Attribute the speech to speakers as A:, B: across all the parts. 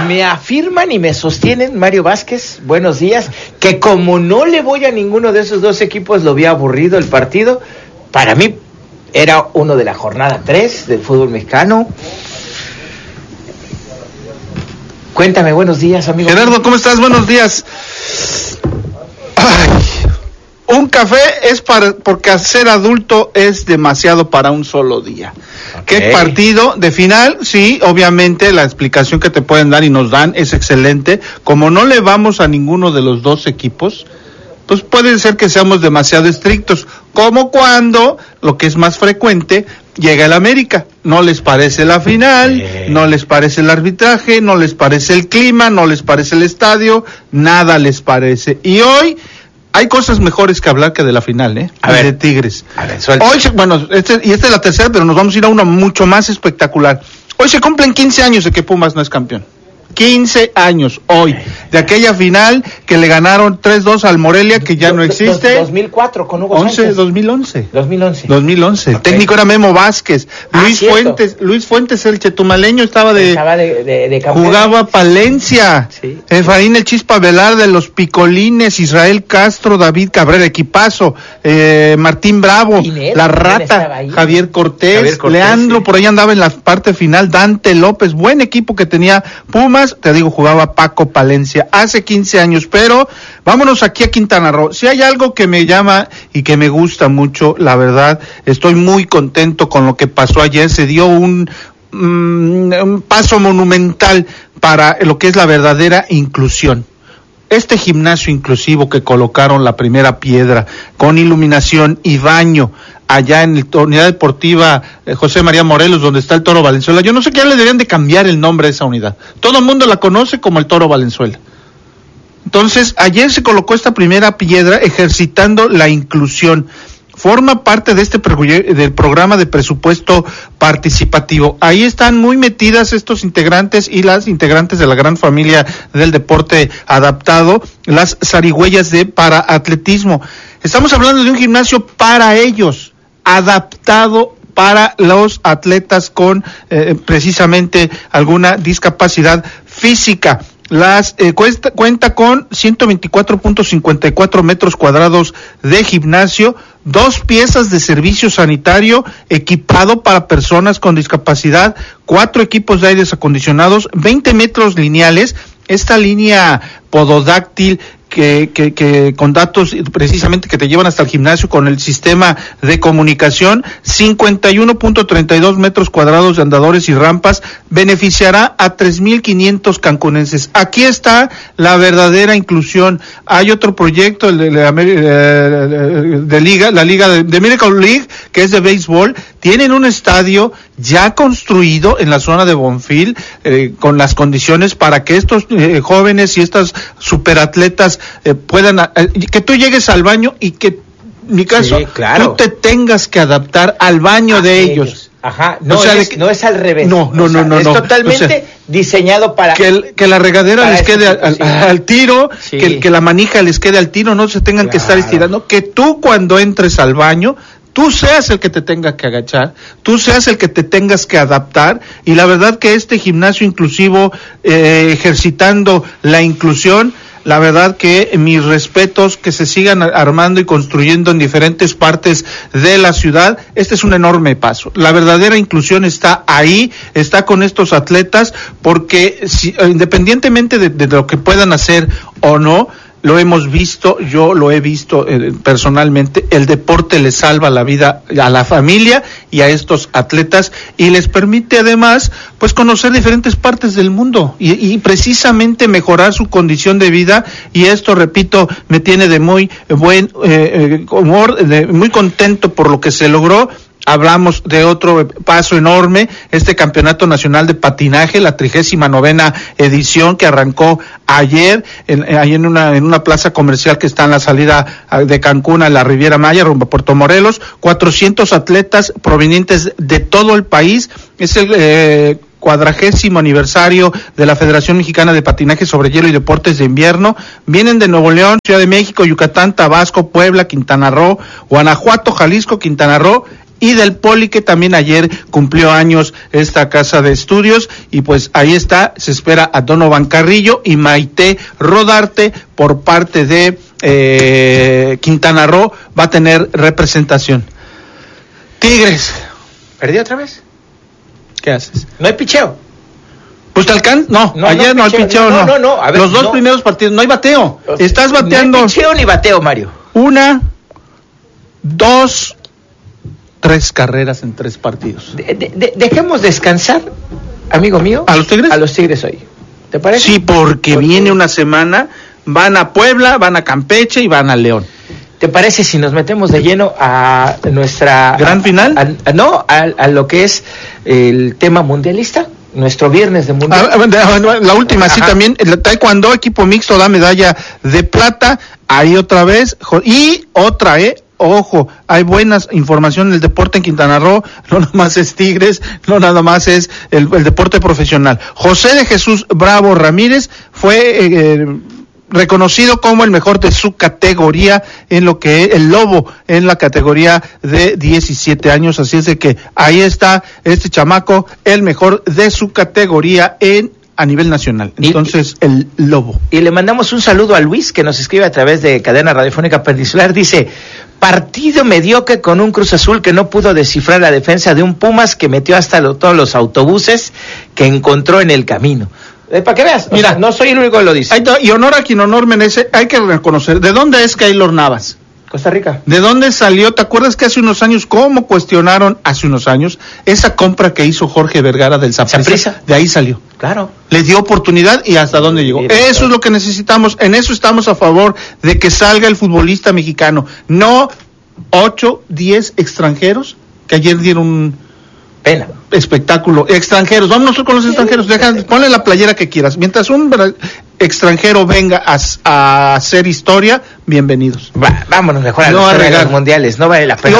A: Me afirman y me sostienen, Mario Vázquez, buenos días, que como no le voy a ninguno de esos dos equipos, lo vi aburrido el partido. Para mí era uno de la jornada 3 del fútbol mexicano. Cuéntame, buenos días, amigo.
B: Gerardo, ¿cómo estás? Buenos días. Ay, un café es porque ser adulto es demasiado para un solo día. Okay. ¿Qué partido de final? Sí, obviamente la explicación que te pueden dar y nos dan es excelente. Como no le vamos a ninguno de los dos equipos, pues puede ser que seamos demasiado estrictos, como cuando, lo que es más frecuente, llega el América. No les parece la final, no les parece el arbitraje, no les parece el clima, no les parece el estadio, nada les parece. Y hoy hay cosas mejores que hablar que de la final,
A: A ver,
B: de Tigres.
A: A ver, suelta.
B: Hoy, bueno, esta es la tercera, pero nos vamos a ir a una mucho más espectacular. Hoy se cumplen 15 años de que Pumas no es campeón. 15 años hoy, de aquella final que le ganaron 3-2 al Morelia, que ya no existe.
A: 2004 con Hugo Sánchez.
B: 2011. El técnico era Memo Vázquez. Luis Fuentes, el chetumaleño, estaba de jugaba Palencia. Sí. Efraín el Chispa Velarde, los Picolines, Israel Castro, David Cabrera, equipazo, Martín Bravo, Pineda, La Rata, Javier Cortés, Leandro, sí. Por ahí andaba en la parte final, Dante López, buen equipo que tenía Pumas. Te digo, jugaba Paco Palencia hace 15 años, pero vámonos aquí a Quintana Roo. Si hay algo que me llama y que me gusta mucho, la verdad, estoy muy contento con lo que pasó ayer. Se dio un paso monumental para lo que es la verdadera inclusión. Este gimnasio inclusivo que colocaron la primera piedra, con iluminación y baño, allá en la unidad deportiva José María Morelos, donde está el Toro Valenzuela. Yo no sé qué le deberían de cambiar el nombre a esa unidad. Todo el mundo la conoce como el Toro Valenzuela. Entonces, ayer se colocó esta primera piedra ejercitando la inclusión. Forma parte de del programa de presupuesto participativo. Ahí están muy metidas estos integrantes y las integrantes de la gran familia del deporte adaptado, las zarigüeyas de paraatletismo. Estamos hablando de un gimnasio para ellos, adaptado para los atletas con precisamente alguna discapacidad física. Cuenta con 124.54 metros cuadrados de gimnasio, 2 piezas de servicio sanitario equipado para personas con discapacidad, 4 equipos de aires acondicionados, 20 metros lineales, esta línea pododáctil que con datos precisamente que te llevan hasta el gimnasio con el sistema de comunicación, 51.32 metros cuadrados de andadores y rampas, beneficiará a 3,500 cancunenses. Aquí está la verdadera inclusión. Hay otro proyecto, el de liga, la liga de Miracle League, que es de béisbol. Tienen un estadio ya construido en la zona de Bonfil, con las condiciones para que estos jóvenes y estas superatletas puedan, que tú llegues al baño y que, en mi caso, sí, claro, tú te tengas que adaptar al baño de ellos.
A: Ajá, no, o sea, no es al revés.
B: No.
A: Es totalmente diseñado para
B: que la regadera les quede al tiro, sí, que la manija les quede al tiro, no se tengan que estar estirando, que tú cuando entres al baño, tú seas el que te tenga que agachar, tú seas el que te tengas que adaptar, y la verdad que este gimnasio inclusivo, ejercitando la inclusión, la verdad que mis respetos, que se sigan armando y construyendo en diferentes partes de la ciudad. Este es un enorme paso. La verdadera inclusión está ahí, está con estos atletas, porque independientemente de lo que puedan hacer o no, lo hemos visto, yo lo he visto personalmente, el deporte le salva la vida a la familia y a estos atletas y les permite además pues conocer diferentes partes del mundo y precisamente mejorar su condición de vida, y esto, repito, me tiene de muy buen humor, muy contento por lo que se logró. Hablamos de otro paso enorme, este Campeonato Nacional de Patinaje, la 39ª edición que arrancó ayer en una plaza comercial que está en la salida de Cancún a la Riviera Maya, rumbo a Puerto Morelos. 400 atletas provenientes de todo el país. Es el 40º aniversario de la Federación Mexicana de Patinaje sobre Hielo y Deportes de Invierno. Vienen de Nuevo León, Ciudad de México, Yucatán, Tabasco, Puebla, Quintana Roo, Guanajuato, Jalisco, Quintana Roo y del Poli, que también ayer cumplió años esta casa de estudios, y pues ahí está, se espera a Donovan Carrillo y Maite Rodarte por parte de Quintana Roo, va a tener representación. Tigres.
A: ¿Perdió otra vez?
B: ¿Qué haces?
A: No hay picheo.
B: Pues te alcanza, ayer no hay picheo, no. A ver, los dos primeros partidos, no hay bateo. Estás bateando.
A: No hay picheo ni bateo, Mario.
B: 1, 2, 3 carreras en 3 partidos.
A: Dejemos descansar, amigo mío.
B: ¿A los Tigres?
A: A los Tigres hoy. ¿Te parece?
B: Sí, porque viene una semana, van a Puebla, van a Campeche y van a León.
A: ¿Te parece si nos metemos de lleno a nuestra...
B: ¿Gran final?
A: A lo que es el tema mundialista? Nuestro viernes de mundial.
B: La última, sí, también. El taekwondo, equipo mixto, da medalla de plata. Ahí otra vez. Y otra, ojo, hay buenas información del deporte en Quintana Roo. No nada más es Tigres, no nada más es el deporte profesional. José de Jesús Bravo Ramírez fue... reconocido como el mejor de su categoría en lo que es el Lobo, en la categoría de 17 años, así es de que ahí está este chamaco, el mejor de su categoría a nivel nacional, entonces el Lobo.
A: Y le mandamos un saludo a Luis, que nos escribe a través de Cadena Radiofónica Peninsular, dice: partido mediocre con un Cruz Azul que no pudo descifrar la defensa de un Pumas que metió hasta todos los autobuses que encontró en el camino. Para que veas, mira, no soy el único que lo dice.
B: Y honor a quien honor merece, hay que reconocer, ¿de dónde es Keylor Navas?
A: Costa Rica.
B: ¿De dónde salió? ¿Te acuerdas que hace unos años, cómo cuestionaron hace unos años esa compra que hizo Jorge Vergara del Saprissa? De ahí salió.
A: Claro.
B: Le dio oportunidad y hasta dónde llegó. Eso es lo que necesitamos, en eso estamos a favor de que salga el futbolista mexicano, no 8, 10 extranjeros que ayer dieron
A: pena.
B: Espectáculo. Extranjeros, vámonos con los extranjeros. Ponle la playera que quieras. Mientras un extranjero venga a hacer historia, bienvenidos.
A: Vámonos mejor a los mundiales. No vale la pena.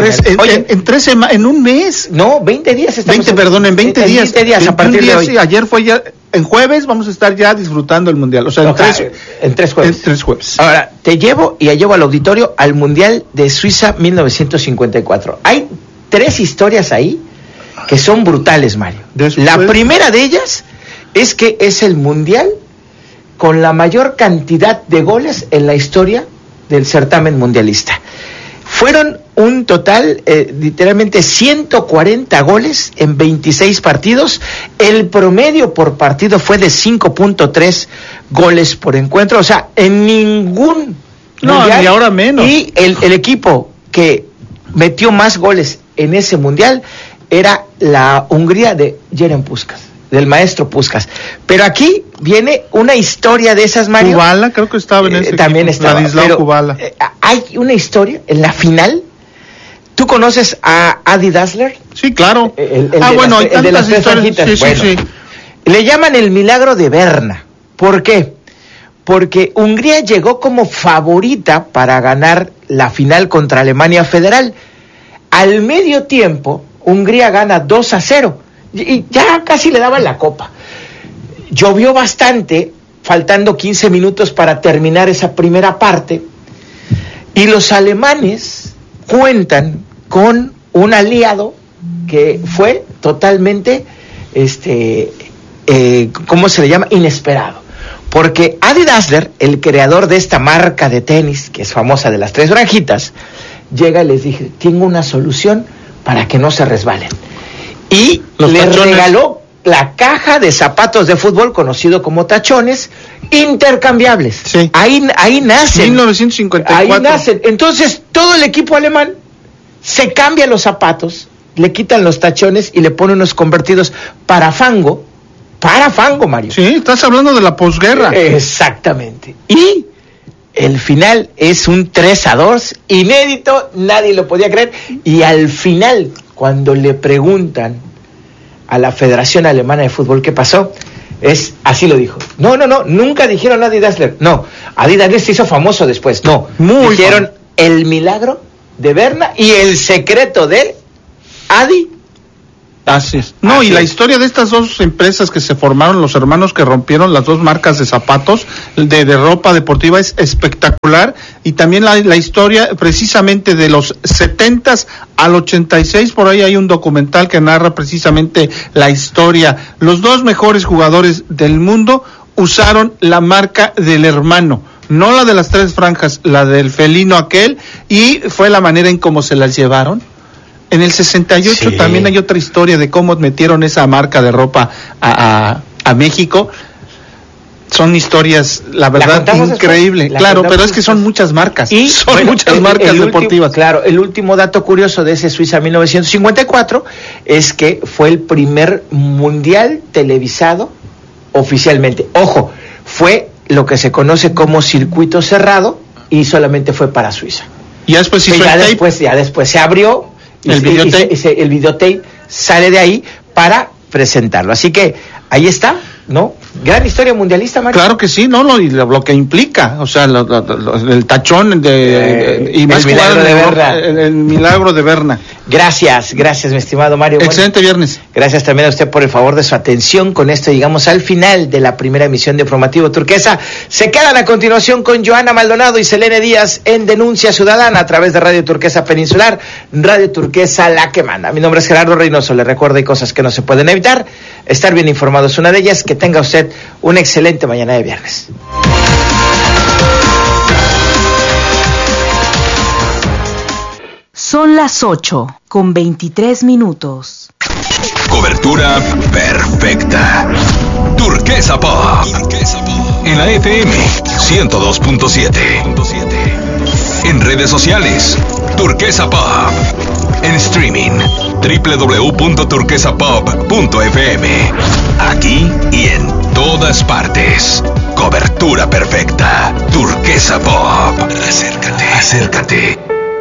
B: En un mes.
A: No, 20 días.
B: En 20 días.
A: 20 días a partir de hoy.
B: Sí, ayer fue ya. En jueves vamos a estar ya disfrutando el mundial. O sea,
A: en 3 jueves.
B: En 3 jueves.
A: Ahora, te llevo al auditorio al Mundial de Suiza 1954. Hay 3 historias ahí que son brutales, Mario. La primera de ellas es que es el mundial con la mayor cantidad de goles en la historia del certamen mundialista. Fueron un total, literalmente 140 goles en 26 partidos. El promedio por partido fue de 5.3 goles por encuentro. O sea, en ningún mundial.
B: Ni ahora menos.
A: Y el equipo que metió más goles en ese mundial era la Hungría de Jelen Puskás, del maestro Puskás. Pero aquí viene una historia de esas, Mario.
B: Kubala, creo que estaba en ese
A: también
B: equipo.
A: Estaba,
B: Ladislao Kubala.
A: Hay una historia en la final. ¿Tú conoces a Adi Dassler?
B: Sí, claro.
A: El de las 3 franjitas. Sí. Le llaman el milagro de Berna. ¿Por qué? Porque Hungría llegó como favorita para ganar la final contra Alemania Federal. Al medio tiempo, Hungría gana 2-0 y ya casi le daban la copa. Llovió bastante, faltando 15 minutos para terminar esa primera parte, y los alemanes cuentan con un aliado que fue totalmente, ¿cómo se le llama? Inesperado. Porque Adi Dassler, el creador de esta marca de tenis, que es famosa de las 3 franjitas, llega y les dije: tengo una solución para que no se resbalen. Y les regaló la caja de zapatos de fútbol, conocido como tachones, intercambiables.
B: Sí.
A: Ahí nacen.
B: 1954.
A: Ahí nacen. Entonces, todo el equipo alemán se cambia los zapatos, le quitan los tachones y le ponen unos convertidos para fango, Mario.
B: Sí, estás hablando de la posguerra.
A: Exactamente. Y el final es un 3-2, inédito, nadie lo podía creer. Y al final, cuando le preguntan a la Federación Alemana de Fútbol qué pasó, así lo dijo. No, nunca dijeron Adi Dassler. No, Adi Dassler se hizo famoso después. No, dijeron el milagro de Berna y el secreto de Adi
B: Así es. No, así y la historia de estas dos empresas que se formaron, los hermanos que rompieron las dos marcas de zapatos, de ropa deportiva, es espectacular. Y también la historia precisamente de los 70s al 86, por ahí hay un documental que narra precisamente la historia. Los dos mejores jugadores del mundo usaron la marca del hermano, no la de las tres franjas, la del felino aquel, y fue la manera en cómo se las llevaron. En el 68 sí. También hay otra historia de cómo metieron esa marca de ropa a México. Son historias, la verdad, increíble. Claro, pero es que son muchas marcas. Y son muchas marcas deportivas.
A: Claro, el último dato curioso de ese Suiza 1954 es que fue el primer mundial televisado oficialmente. Ojo, fue lo que se conoce como circuito cerrado y solamente fue para Suiza.
B: Y después hizo
A: ya después se abrió. El videotape sale de ahí para presentarlo. Así que ahí está, ¿no? Gran historia mundialista, Mario.
B: Claro que sí, ¿no? Y lo que implica, o sea, el tachón y más
A: el milagro de Berna.
B: El milagro de Berna.
A: Gracias, mi estimado Mario.
B: Excelente viernes.
A: Gracias también a usted por el favor de su atención. Con esto llegamos al final de la primera emisión de Informativo Turquesa. Se quedan a continuación con Joana Maldonado y Selene Díaz en Denuncia Ciudadana a través de Radio Turquesa Peninsular, Radio Turquesa la que manda. Mi nombre es Gerardo Reynoso. Le recuerdo, hay cosas que no se pueden evitar. Estar bien informado es una de ellas. Que tenga usted una excelente mañana de viernes.
C: Son las 8:23.
D: Cobertura perfecta. Turquesa Pop. En la FM 102.7. En redes sociales, Turquesa Pop. En streaming, www.turquesapop.fm. Aquí y en todas partes. Cobertura perfecta. Turquesa Pop. Acércate.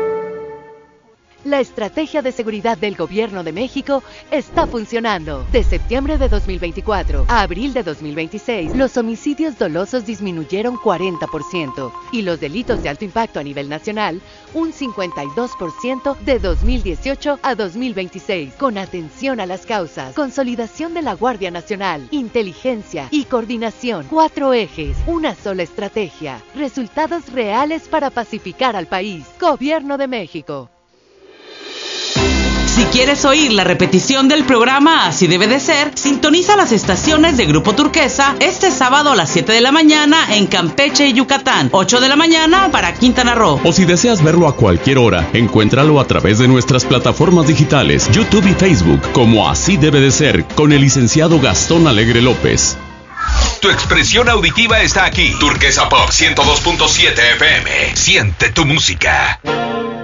C: La estrategia de seguridad del Gobierno de México está funcionando. De septiembre de 2024 a abril de 2026, los homicidios dolosos disminuyeron 40% y los delitos de alto impacto a nivel nacional un 52% de 2018 a 2026. Con atención a las causas, consolidación de la Guardia Nacional, inteligencia y coordinación. 4 ejes, una sola estrategia. Resultados reales para pacificar al país. Gobierno de México.
E: Si quieres oír la repetición del programa Así Debe de Ser, sintoniza las estaciones de Grupo Turquesa este sábado a las 7 de la mañana en Campeche y Yucatán, 8 de la mañana para Quintana Roo.
F: O si deseas verlo a cualquier hora, encuéntralo a través de nuestras plataformas digitales, YouTube y Facebook, como Así Debe de Ser, con el licenciado Gastón Alegre López.
D: Tu expresión auditiva está aquí. Turquesa Pop 102.7 FM. Siente tu música.